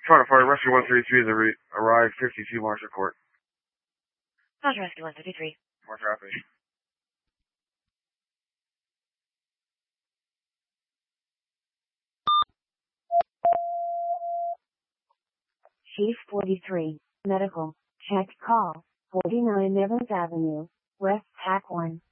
Florida Fire Rescue 133 has arrived 52 Marshall Court. Roger, Rescue 133. More traffic. Chief 43, medical, check call, 49 Evans Avenue, West Pac 1.